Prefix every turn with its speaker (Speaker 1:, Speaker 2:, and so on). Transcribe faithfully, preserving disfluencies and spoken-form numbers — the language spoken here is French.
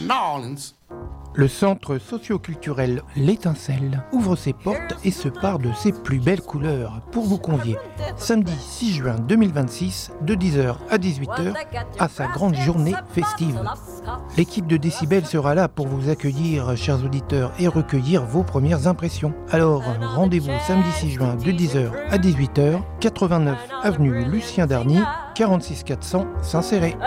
Speaker 1: New Orleans.
Speaker 2: Le centre socio-culturel L'Étincelle ouvre ses portes et se pare de ses plus belles couleurs pour vous convier samedi six juin deux mille vingt-six de dix heures à dix-huit heures à sa grande journée festive. L'équipe de Décibel sera là pour vous accueillir, chers auditeurs, et recueillir vos premières impressions. Alors, rendez-vous samedi six juin de dix heures à dix-huit heures, quatre-vingt-neuf avenue Lucien Darnier, quarante-six quatre cents Saint-Céré.